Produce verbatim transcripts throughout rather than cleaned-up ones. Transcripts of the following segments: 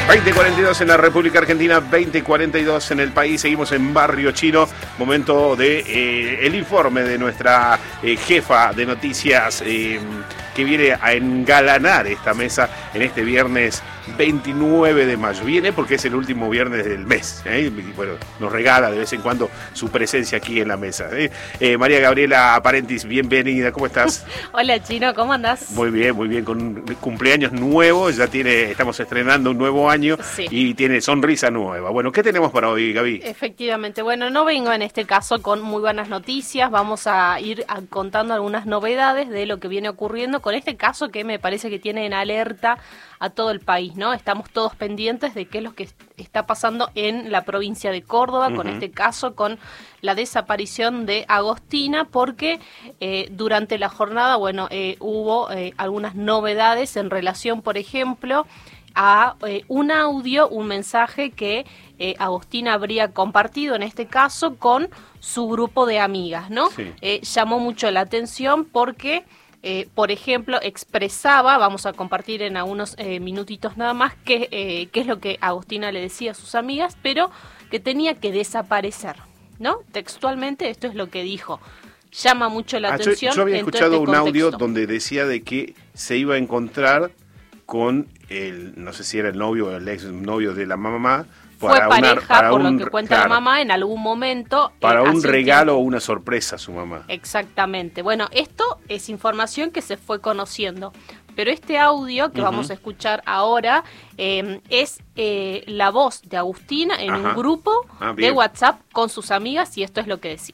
veinte cuarenta y dos en la República Argentina, veinte cuarenta y dos en el país. Seguimos en Barrio Chino. Momento de eh, el informe de nuestra eh, jefa de noticias eh, que viene a engalanar esta mesa en este viernes veintinueve de mayo. Viene porque es el último viernes del mes, ¿eh? Y bueno, nos regala de vez en cuando su presencia aquí en la mesa, ¿eh? Eh, María Gabriela Aparentis, bienvenida, ¿cómo estás? Hola Chino, ¿cómo andás? Muy bien, muy bien, con un cumpleaños nuevo, ya tiene, estamos estrenando un nuevo año, sí, y tiene sonrisa nueva. Bueno, ¿qué tenemos para hoy, Gaby? Efectivamente, bueno, no vengo en este caso con muy buenas noticias, vamos a ir a, contando algunas novedades de lo que viene ocurriendo con este caso que me parece que tiene en alerta a todo el país, ¿no? Estamos todos pendientes de qué es lo que está pasando en la provincia de Córdoba, uh-huh, con este caso, con la desaparición de Agostina, porque eh, durante la jornada, bueno, eh, hubo eh, algunas novedades en relación, por ejemplo, a eh, un audio, un mensaje que eh, Agostina habría compartido, en este caso, con su grupo de amigas, ¿no? Sí. Eh, llamó mucho la atención porque... Eh, por ejemplo, expresaba, vamos a compartir en algunos eh, minutitos nada más, qué eh, qué es lo que Agostina le decía a sus amigas, pero que tenía que desaparecer, ¿no? Textualmente esto es lo que dijo. Llama mucho la ah, atención. Yo, yo había escuchado este un contexto. audio donde decía de que se iba a encontrar con el, no sé si era el novio o el ex novio de la mamá, Fue para pareja, una, para por un, lo que cuenta claro, la mamá, en algún momento. Para eh, un regalo o una sorpresa a su mamá. Exactamente. Bueno, esto es información que se fue conociendo. Pero este audio que uh-huh. vamos a escuchar ahora eh, es eh, la voz de Agustina en Ajá. un grupo ah, de WhatsApp con sus amigas, y esto es lo que decía.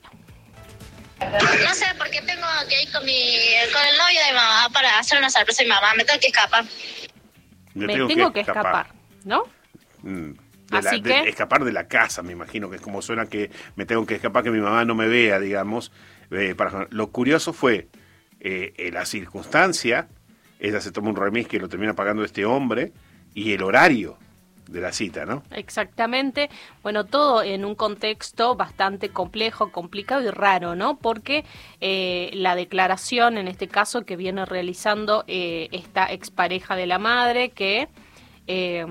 No sé por qué tengo que ir con, mi, con el novio de mi mamá para hacer una sorpresa a mi mamá. Me tengo que escapar. Me, me tengo, tengo que, que escapar, escapar, ¿no? Mm. De Así la, que... de escapar de la casa, me imagino que es como suena, que me tengo que escapar, que mi mamá no me vea, digamos. Eh, para... Lo curioso fue eh, eh, la circunstancia, ella se toma un remis que lo termina pagando este hombre, y el horario de la cita, ¿no? Exactamente. Bueno, todo en un contexto bastante complejo, complicado y raro, ¿no? Porque eh, la declaración, en este caso, que viene realizando eh, esta expareja de la madre, que... Eh,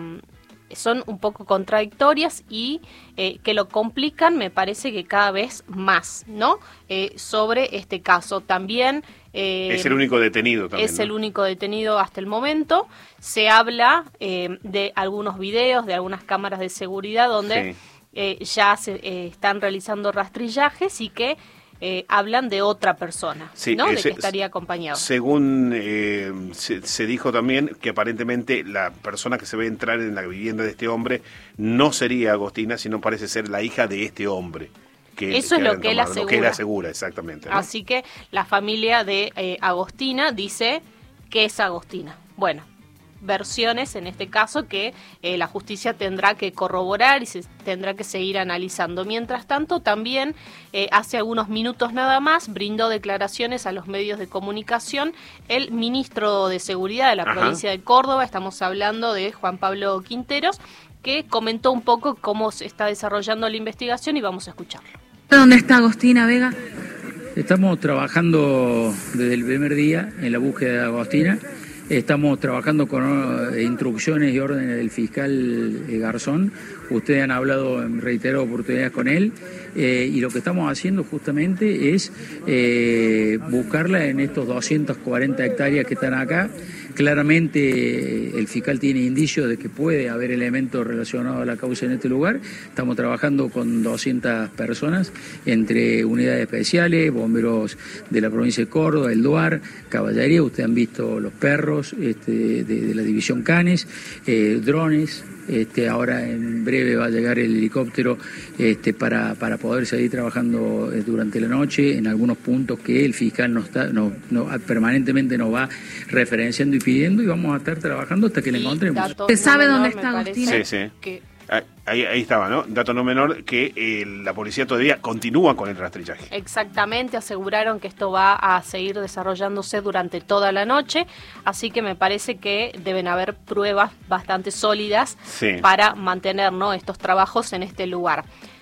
son un poco contradictorias y eh, que lo complican, me parece que cada vez más, ¿no? Eh, sobre este caso también... Eh, es el único detenido también, Es ¿no? el único detenido hasta el momento. Se habla eh, de algunos videos, de algunas cámaras de seguridad donde sí. eh, ya se eh, están realizando rastrillajes y que Eh, hablan de otra persona, sí, ¿no? Ese, de que estaría acompañado. Según eh, se, se dijo también que aparentemente la persona que se ve entrar en la vivienda de este hombre no sería Agostina, sino parece ser la hija de este hombre. Que, Eso que es lo que, él asegura. lo que él asegura. Exactamente, ¿no? Así que la familia de eh, Agostina dice que es Agostina. Bueno, versiones en este caso que eh, la justicia tendrá que corroborar y se tendrá que seguir analizando. Mientras tanto, también eh, hace algunos minutos nada más brindó declaraciones a los medios de comunicación el ministro de Seguridad de la Ajá. provincia de Córdoba, estamos hablando de Juan Pablo Quinteros, que comentó un poco cómo se está desarrollando la investigación y vamos a escucharlo. ¿Dónde está Agostina Vega? Estamos trabajando desde el primer día en la búsqueda de Agostina. Estamos trabajando con instrucciones y órdenes del fiscal Garzón. Ustedes han hablado en reiteradas oportunidades con él eh, y lo que estamos haciendo justamente es eh, buscarla en estos doscientas cuarenta hectáreas que están acá. Claramente el fiscal tiene indicios de que puede haber elementos relacionados a la causa en este lugar. Estamos trabajando con doscientas personas, entre unidades especiales, bomberos de la provincia de Córdoba, el DUAR, caballería, ustedes han visto los perros este, de, de la división Canes, eh, drones. Este, ahora en breve va a llegar el helicóptero este, para, para poder seguir trabajando durante la noche en algunos puntos que el fiscal nos está, no, no, permanentemente nos va referenciando y pidiendo, y vamos a estar trabajando hasta que le encontremos. ¿Usted sabe dónde está Agostina? Sí, sí. Que... Ahí, ahí estaba, ¿no? Dato no menor, que eh, la policía todavía continúa con el rastrillaje. Exactamente, aseguraron que esto va a seguir desarrollándose durante toda la noche, así que me parece que deben haber pruebas bastante sólidas sí. para mantener, ¿no?, estos trabajos en este lugar.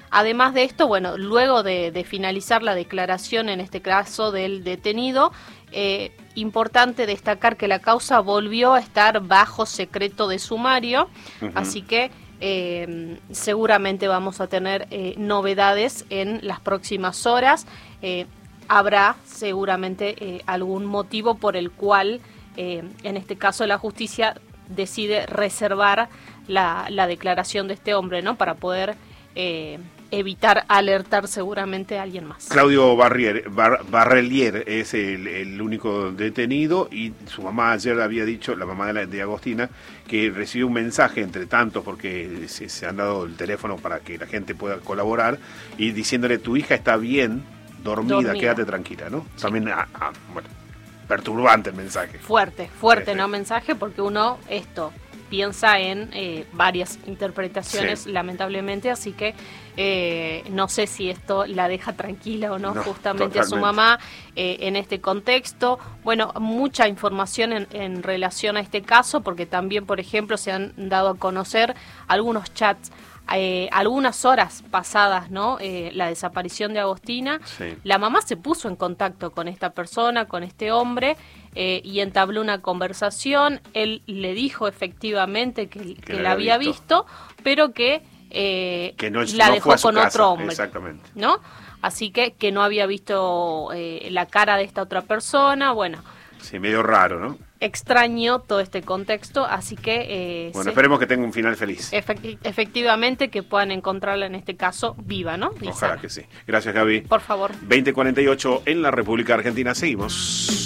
Además de esto, bueno, luego de, de finalizar la declaración, en este caso del detenido, eh, importante destacar que la causa volvió a estar bajo secreto de sumario, uh-huh. así que eh, seguramente vamos a tener eh, novedades en las próximas horas. Eh, habrá seguramente eh, algún motivo por el cual, eh, en este caso, la justicia decide reservar la, la declaración de este hombre, ¿no? Para poder eh, evitar alertar seguramente a alguien más. Claudio Barrier, Bar, Barrelier es el, el único detenido, y su mamá ayer había dicho, la mamá de, la, de Agostina, que recibió un mensaje entre tantos, porque se, se han dado el teléfono para que la gente pueda colaborar, y diciéndole: tu hija está bien, dormida, dormida. Quédate tranquila, ¿no? Sí. También, ah, ah, bueno, perturbante el mensaje. Fuerte, fuerte, sí, ¿no? Sí. Mensaje, porque uno, esto... piensa en eh, varias interpretaciones, sí. lamentablemente, así que eh, no sé si esto la deja tranquila o no, no justamente totalmente. A su mamá eh, en este contexto. Bueno, mucha información en, en relación a este caso, porque también, por ejemplo, se han dado a conocer algunos chats Eh, algunas horas pasadas, ¿no? Eh, la desaparición de Agostina, sí. La mamá se puso en contacto con esta persona, con este hombre, eh, y entabló una conversación. Él le dijo efectivamente que, que, que la había visto, visto pero que, eh, que no, la no dejó con casa. Otro hombre. Exactamente. ¿No? Así que que no había visto eh, la cara de esta otra persona. Bueno. Sí, medio raro, ¿no? Extraño todo este contexto, así que... Eh, bueno, esperemos que tenga un final feliz. Efecti- efectivamente, que puedan encontrarla en este caso viva, ¿no? Y ojalá sana. Que sí. Gracias, Gaby. Por favor. veinte cuarenta y ocho en la República Argentina. Seguimos.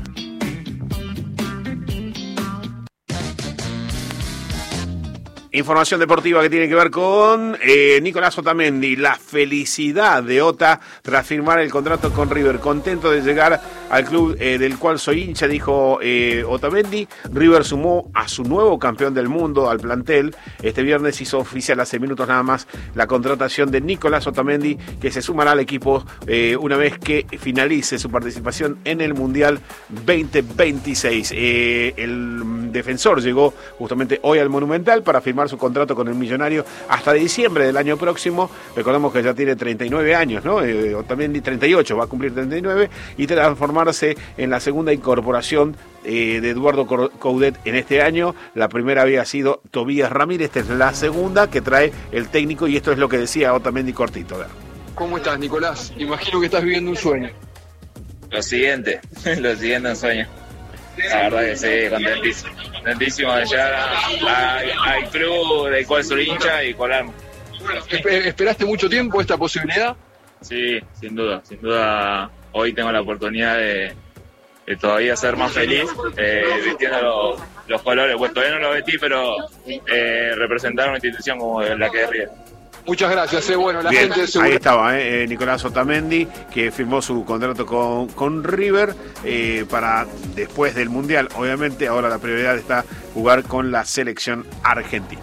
Información deportiva que tiene que ver con eh, Nicolás Otamendi, la felicidad de Ota tras firmar el contrato con River. Contento de llegar al club eh, del cual soy hincha, dijo eh, Otamendi. River sumó a su nuevo campeón del mundo al plantel. Este viernes hizo oficial hace minutos nada más la contratación de Nicolás Otamendi, que se sumará al equipo eh, una vez que finalice su participación en el Mundial veinte veintiséis. Eh, el defensor llegó justamente hoy al Monumental para firmar su contrato con el Millonario hasta diciembre del año próximo. Recordemos que ya tiene treinta y nueve años, ¿no? Eh, Otamendi treinta y ocho, va a cumplir treinta y nueve, y transformarse en la segunda incorporación eh, de Eduardo Coudet en este año. La primera había sido Tobías Ramírez, esta es la segunda que trae el técnico, y esto es lo que decía Otamendi cortito. ¿Ver? ¿Cómo estás, Nicolás? Imagino que estás viviendo un sueño. Lo siguiente, lo siguiente un sueño. La verdad que sí, contentísimo, contentísimo de llegar al club del cual soy hincha y colarme. ¿Esperaste mucho tiempo esta posibilidad? Sí, sin duda, sin duda. Hoy tengo la oportunidad de, de todavía ser más feliz, eh, vistiendo los, los colores. Pues todavía no lo vestí, pero eh, representar una institución como la que es River. Muchas gracias, eh. Bueno, la Bien, gente de seguridad. Ahí estaba, eh, Nicolás Otamendi, que firmó su contrato con, con River eh, para después del Mundial. Obviamente, ahora la prioridad está jugar con la selección argentina.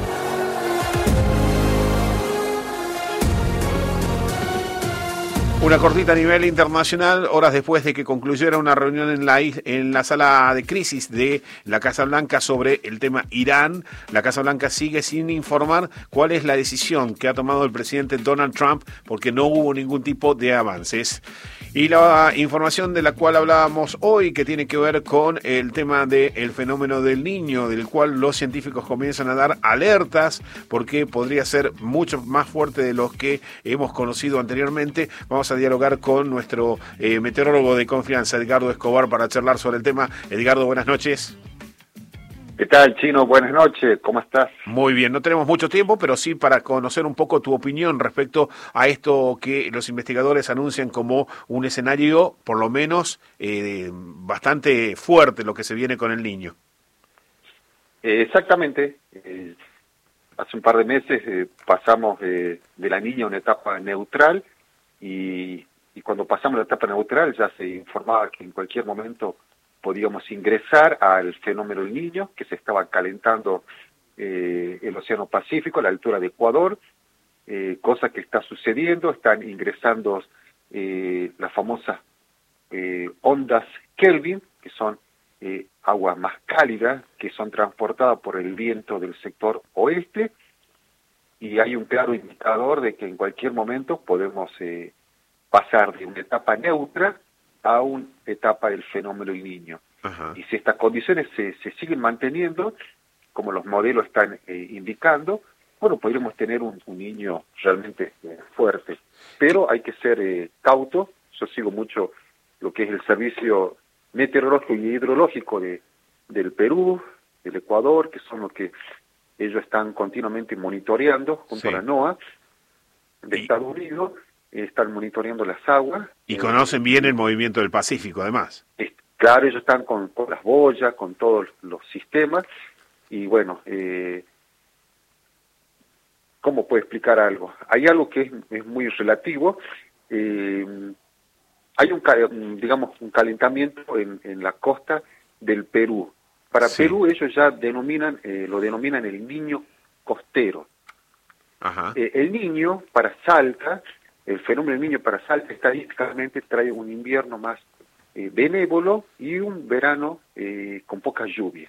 Una cortita a nivel internacional, horas después de que concluyera una reunión en la, en la sala de crisis de la Casa Blanca sobre el tema Irán. La Casa Blanca sigue sin informar cuál es la decisión que ha tomado el presidente Donald Trump, porque no hubo ningún tipo de avances. Y la información de la cual hablábamos hoy, que tiene que ver con el tema del fenómeno del Niño, del cual los científicos comienzan a dar alertas, porque podría ser mucho más fuerte de los que hemos conocido anteriormente. Vamos a dialogar con nuestro eh, meteorólogo de confianza, Edgardo Escobar, para charlar sobre el tema. Edgardo, buenas noches. ¿Qué tal, Chino? Buenas noches, ¿cómo estás? Muy bien, no tenemos mucho tiempo, pero sí para conocer un poco tu opinión respecto a esto que los investigadores anuncian como un escenario, por lo menos, eh, bastante fuerte, lo que se viene con el Niño. Eh, exactamente. Eh, hace un par de meses eh, pasamos eh, de la Niña a una etapa neutral, y, y cuando pasamos la etapa neutral ya se informaba que en cualquier momento podíamos ingresar al fenómeno del Niño, que se estaba calentando eh, el Océano Pacífico a la altura de Ecuador, eh, cosa que está sucediendo. Están ingresando eh, las famosas eh, ondas Kelvin, que son eh, aguas más cálidas, que son transportadas por el viento del sector oeste, y hay un claro indicador de que en cualquier momento podemos eh, pasar de una etapa neutra a una etapa del fenómeno El Niño. Ajá. Y si estas condiciones se, se siguen manteniendo, como los modelos están eh, indicando, bueno, podríamos tener un, un niño realmente eh, fuerte. Pero hay que ser eh, cauto. Yo sigo mucho lo que es el servicio meteorológico y hidrológico de, del Perú, del Ecuador, que son los que ellos están continuamente monitoreando junto sí. a la NOAA de y, Estados Unidos, eh, están monitoreando las aguas. Y eh, conocen bien el movimiento del Pacífico, además. Eh, claro, ellos están con, con las boyas, con todos los sistemas, y bueno, eh, ¿cómo puedo explicar algo? Hay algo que es, es muy relativo. Eh, hay un, digamos, un calentamiento en, en la costa del Perú. Para sí. Perú ellos ya denominan, eh, lo denominan el Niño costero. Ajá. Eh, el Niño para Salta, el fenómeno del Niño para Salta estadísticamente trae un invierno más eh, benévolo y un verano eh, con poca lluvia.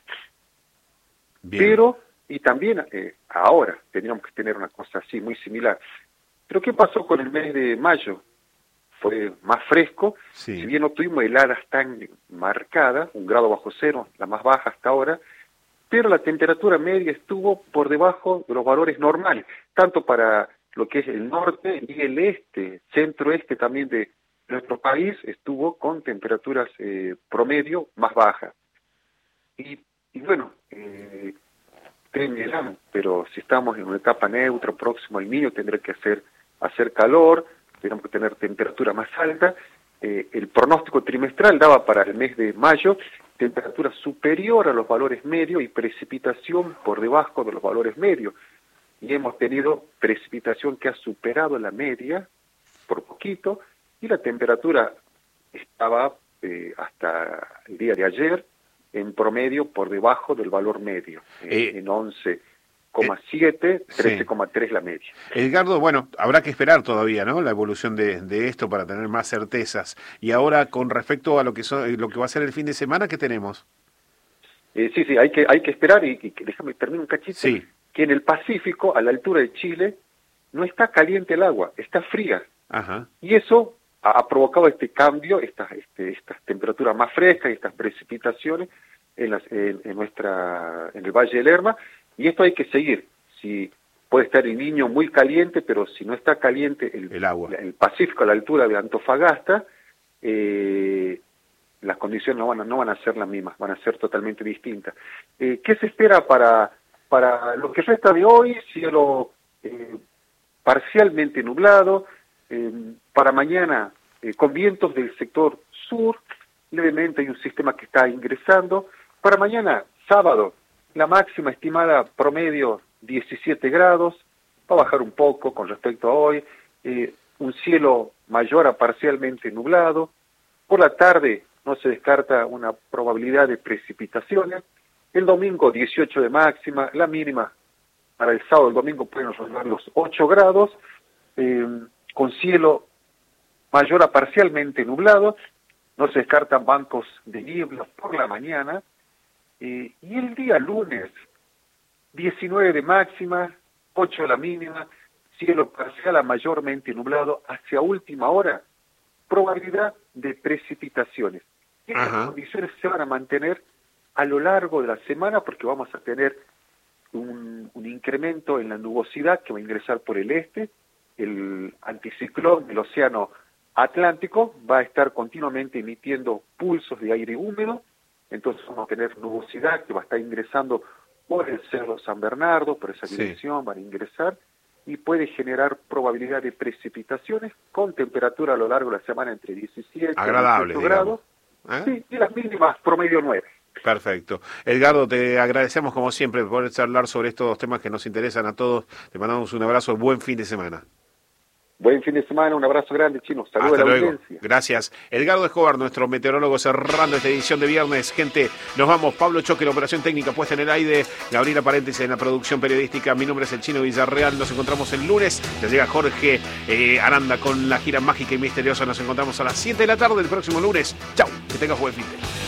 Bien. Pero, y también eh, ahora tendríamos que tener una cosa así muy similar. Pero ¿qué pasó con el mes de mayo? Fue más fresco, sí. Si bien no tuvimos heladas tan marcadas, un grado bajo cero, la más baja hasta ahora, pero la temperatura media estuvo por debajo de los valores normales, tanto para lo que es el norte y el este, centro-este también de nuestro país, estuvo con temperaturas eh, promedio más bajas. Y, y bueno, eh, temerán, pero si estamos en una etapa neutra, próximo al niño, tendrá que hacer, hacer calor, tenemos que tener temperatura más alta. Eh, el pronóstico trimestral daba para el mes de mayo temperatura superior a los valores medios y precipitación por debajo de los valores medios. Y hemos tenido precipitación que ha superado la media por poquito, y la temperatura estaba eh, hasta el día de ayer en promedio por debajo del valor medio, eh, eh, en once coma siete, trece coma tres sí. la media. Edgardo, bueno, habrá que esperar todavía, ¿no?, la evolución de, de esto para tener más certezas. Y ahora, con respecto a lo que son, lo que va a ser el fin de semana, ¿qué tenemos? Eh, sí, sí, hay que hay que esperar, y, y déjame terminar un cachito, sí. que en el Pacífico, a la altura de Chile, no está caliente el agua, está fría. Ajá. Y eso ha, ha provocado este cambio, estas este, estas temperaturas más frescas y estas precipitaciones en, las, en, en, nuestra, en el Valle del Lerma. Y esto hay que seguir. Si puede estar el Niño muy caliente, pero si no está caliente el, el agua, el Pacífico a la altura de Antofagasta, eh, las condiciones no van, a, no van a ser las mismas, van a ser totalmente distintas. Eh, ¿Qué se espera para, para lo que resta de hoy? Cielo eh, parcialmente nublado, eh, para mañana eh, con vientos del sector sur, levemente hay un sistema que está ingresando. Para mañana, sábado, la máxima estimada promedio diecisiete grados, va a bajar un poco con respecto a hoy, eh, un cielo mayor a parcialmente nublado. Por la tarde no se descarta una probabilidad de precipitaciones. El domingo dieciocho de máxima, la mínima para el sábado, el domingo pueden rondar los ocho grados, eh, con cielo mayor a parcialmente nublado. No se descartan bancos de niebla por la mañana. Eh, y el día lunes, diecinueve de máxima, ocho de la mínima, cielo parcial a mayormente nublado, hacia última hora, probabilidad de precipitaciones. Estas Ajá. condiciones se van a mantener a lo largo de la semana, porque vamos a tener un, un incremento en la nubosidad que va a ingresar por el este. El anticiclón del océano Atlántico va a estar continuamente emitiendo pulsos de aire húmedo. Entonces vamos a tener nubosidad que va a estar ingresando por el Cerro San Bernardo, por esa dirección sí. van a ingresar, y puede generar probabilidad de precipitaciones con temperatura a lo largo de la semana entre diecisiete Agradable, y dieciocho grados, ¿Eh? sí, y las mínimas promedio nueve. Perfecto. Edgardo, te agradecemos como siempre por charlar sobre estos temas que nos interesan a todos. Te mandamos un abrazo, buen fin de semana. Buen fin de semana, un abrazo grande, Chino. Saludos a la luego. audiencia. Gracias. Edgardo Escobar, nuestro meteorólogo, cerrando esta edición de viernes. Gente, nos vamos. Pablo Choque, la operación técnica puesta en el aire. Gabriela Paréntesis en la producción periodística. Mi nombre es el Chino Villarreal. Nos encontramos el lunes. Ya llega Jorge eh, Aranda con la gira mágica y misteriosa. Nos encontramos a las siete de la tarde el próximo lunes. Chau, que tengas buen fin de semana.